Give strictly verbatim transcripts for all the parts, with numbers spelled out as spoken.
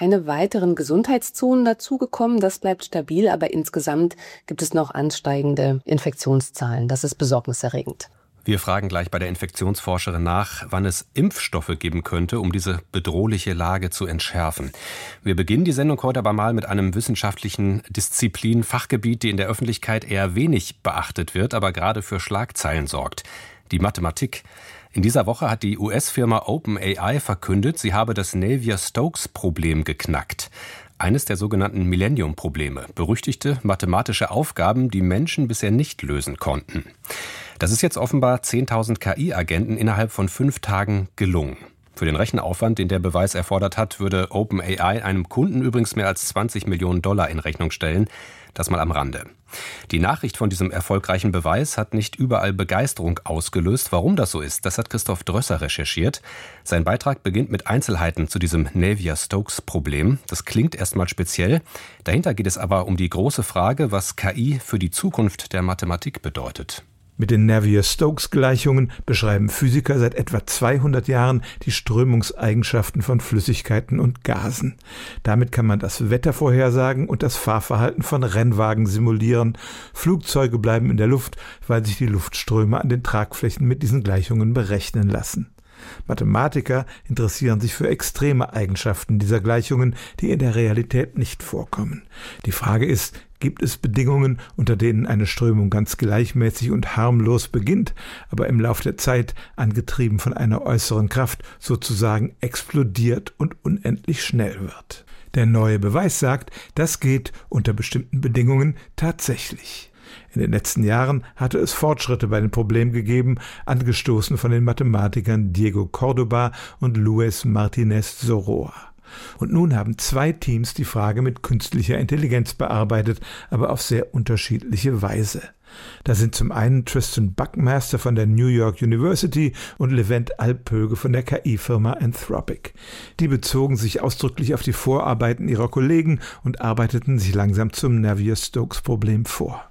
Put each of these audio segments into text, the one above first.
keine weiteren Gesundheitszonen dazugekommen. Das bleibt stabil, aber insgesamt gibt es noch ansteigende Infektionszahlen. Das ist besorgniserregend. Wir fragen gleich bei der Infektionsforscherin nach, wann es Impfstoffe geben könnte, um diese bedrohliche Lage zu entschärfen. Wir beginnen die Sendung heute aber mal mit einem wissenschaftlichen Disziplin, Fachgebiet, die in der Öffentlichkeit eher wenig beachtet wird, aber gerade für Schlagzeilen sorgt. Die Mathematik. In dieser Woche hat die U S-Firma OpenAI verkündet, sie habe das Navier-Stokes-Problem geknackt. Eines der sogenannten Millennium-Probleme. Berüchtigte mathematische Aufgaben, die Menschen bisher nicht lösen konnten. Das ist jetzt offenbar zehntausend K I-Agenten innerhalb von fünf Tagen gelungen. Für den Rechenaufwand, den der Beweis erfordert hat, würde OpenAI einem Kunden übrigens mehr als zwanzig Millionen Dollar in Rechnung stellen. Das mal am Rande. Die Nachricht von diesem erfolgreichen Beweis hat nicht überall Begeisterung ausgelöst. Warum das so ist, das hat Christoph Drösser recherchiert. Sein Beitrag beginnt mit Einzelheiten zu diesem Navier-Stokes-Problem. Das klingt erstmal speziell. Dahinter geht es aber um die große Frage, was K I für die Zukunft der Mathematik bedeutet. Mit den Navier-Stokes-Gleichungen beschreiben Physiker seit etwa zweihundert Jahren die Strömungseigenschaften von Flüssigkeiten und Gasen. Damit kann man das Wetter vorhersagen und das Fahrverhalten von Rennwagen simulieren. Flugzeuge bleiben in der Luft, weil sich die Luftströme an den Tragflächen mit diesen Gleichungen berechnen lassen. Mathematiker interessieren sich für extreme Eigenschaften dieser Gleichungen, die in der Realität nicht vorkommen. Die Frage ist, gibt es Bedingungen, unter denen eine Strömung ganz gleichmäßig und harmlos beginnt, aber im Lauf der Zeit, angetrieben von einer äußeren Kraft, sozusagen explodiert und unendlich schnell wird? Der neue Beweis sagt, das geht unter bestimmten Bedingungen tatsächlich. In den letzten Jahren hatte es Fortschritte bei dem Problem gegeben, angestoßen von den Mathematikern Diego Córdoba und Luis Martínez Soroa. Und nun haben zwei Teams die Frage mit künstlicher Intelligenz bearbeitet, aber auf sehr unterschiedliche Weise. Da sind zum einen Tristan Buckmaster von der New York University und Levent Alpöge von der K I-Firma Anthropic. Die bezogen sich ausdrücklich auf die Vorarbeiten ihrer Kollegen und arbeiteten sich langsam zum Navier-Stokes-Problem vor.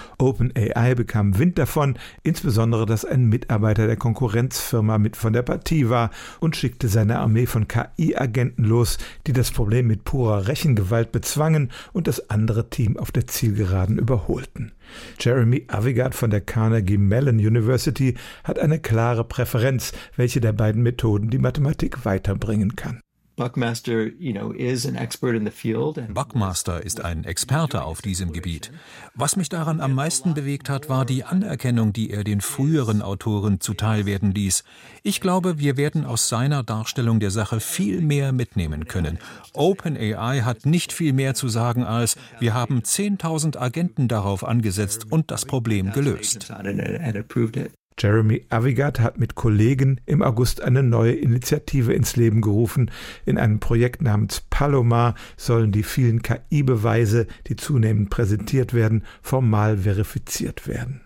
OpenAI bekam Wind davon, insbesondere, dass ein Mitarbeiter der Konkurrenzfirma mit von der Partie war und schickte seine Armee von K I-Agenten los, die das Problem mit purer Rechengewalt bezwangen und das andere Team auf der Zielgeraden überholten. Jeremy Avigad von der Carnegie Mellon University hat eine klare Präferenz, welche der beiden Methoden die Mathematik weiterbringen kann. Buckmaster, you know, is an expert in the field. Buckmaster ist ein Experte auf diesem Gebiet. Was mich daran am meisten bewegt hat, war die Anerkennung, die er den früheren Autoren zuteilwerden ließ. Ich glaube, wir werden aus seiner Darstellung der Sache viel mehr mitnehmen können. OpenAI hat nicht viel mehr zu sagen als, wir haben zehntausend Agenten darauf angesetzt und das Problem gelöst. Jeremy Avigad hat mit Kollegen im August eine neue Initiative ins Leben gerufen. In einem Projekt namens Palomar sollen die vielen K I-Beweise, die zunehmend präsentiert werden, formal verifiziert werden.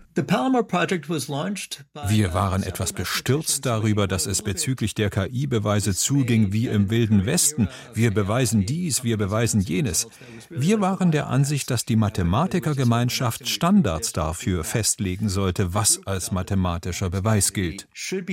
Wir waren etwas bestürzt darüber, dass es bezüglich der K I-Beweise zuging wie im Wilden Westen. Wir beweisen dies, wir beweisen jenes. Wir waren der Ansicht, dass die Mathematikergemeinschaft Standards dafür festlegen sollte, was als mathematischer Beweis gilt.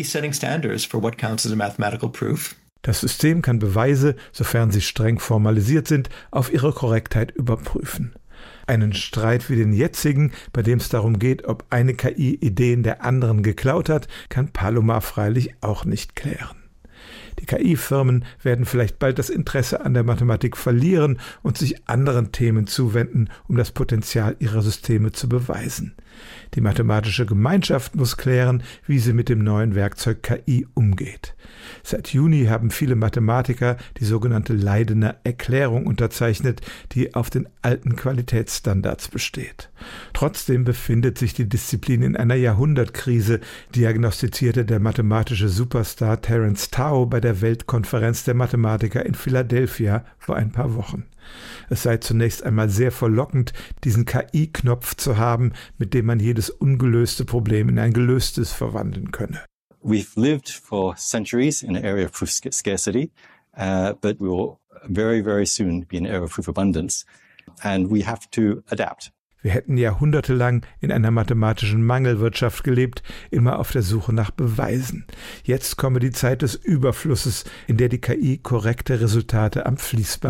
Das System kann Beweise, sofern sie streng formalisiert sind, auf ihre Korrektheit überprüfen. Einen Streit wie den jetzigen, bei dem es darum geht, ob eine K I Ideen der anderen geklaut hat, kann Palomar freilich auch nicht klären. Die K I-Firmen werden vielleicht bald das Interesse an der Mathematik verlieren und sich anderen Themen zuwenden, um das Potenzial ihrer Systeme zu beweisen. Die mathematische Gemeinschaft muss klären, wie sie mit dem neuen Werkzeug K I umgeht. Seit Juni haben viele Mathematiker die sogenannte Leidener Erklärung unterzeichnet, die auf den alten Qualitätsstandards besteht. Trotzdem befindet sich die Disziplin in einer Jahrhundertkrise, diagnostizierte der mathematische Superstar Terence Tao bei der Weltkonferenz der Mathematiker in Philadelphia vor ein paar Wochen. Es sei zunächst einmal sehr verlockend, diesen K I-Knopf zu haben, mit dem man jedes ungelöste Problem in ein gelöstes verwandeln könne. We've lived for centuries in an area of proof scarcity, uh, but we will very, very soon be in an area of proof abundance, and we have to adapt. Wir hätten jahrhundertelang in einer mathematischen Mangelwirtschaft gelebt, immer auf der Suche nach Beweisen. Jetzt komme die Zeit des Überflusses, in der die K I korrekte Resultate am Fließband